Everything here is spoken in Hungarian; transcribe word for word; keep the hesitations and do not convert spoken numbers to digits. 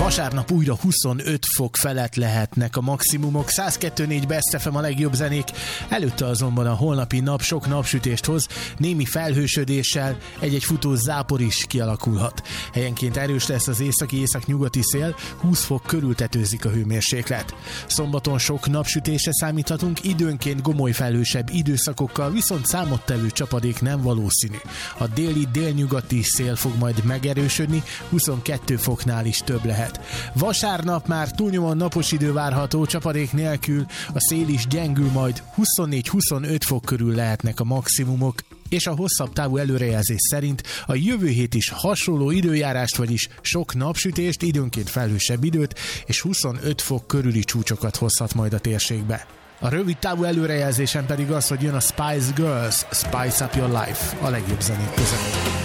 Vasárnap újra huszonöt fok felett lehetnek a maximumok, száz kettő négy Best ef em a legjobb zenék, előtte azonban a holnapi nap sok napsütést hoz, némi felhősödéssel, egy-egy futó zápor is kialakulhat. Helyenként erős lesz az északi-északnyugati szél, húsz fok körül tetőzik a hőmérséklet. Szombaton sok napsütésre számíthatunk, időnként gomoly felhősebb időszakokkal, viszont számottevő csapadék nem valószínű. A déli délnyugati szél fog majd megerősödni, huszonkettő foknál is több lehet. Vasárnap már túlnyomóan napos idő várható, csapadék nélkül, a szél is gyengül, majd huszonnégy-huszonöt fok körül lehetnek a maximumok, és a hosszabb távú előrejelzés szerint a jövő hét is hasonló időjárást, vagyis sok napsütést, időnként felhősebb időt és huszonöt fok körüli csúcsokat hozhat majd a térségbe. A rövid távú előrejelzésen pedig az, hogy jön a Spice Girls, Spice Up Your Life, a legjobb zenék között.